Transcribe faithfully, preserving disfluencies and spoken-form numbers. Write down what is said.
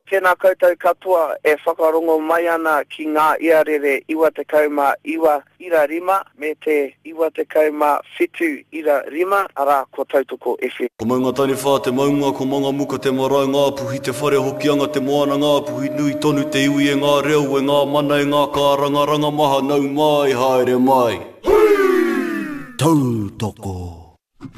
Tēnā koutou katoa e whakarongo mai ana ki ngā iarere iwa te kauma iwa ira rima me te iwa te kauma whitu ira rima ara ko tautoko F M. Ko maunga tani whā te maunga, ko maunga muka te marae ngā puhi te whare hokianga te moana ngā puhi nui tonu te iwi e ngā reo e ngā mana e ngā kāranga ranga maha nau mai haere mai. Tautoko.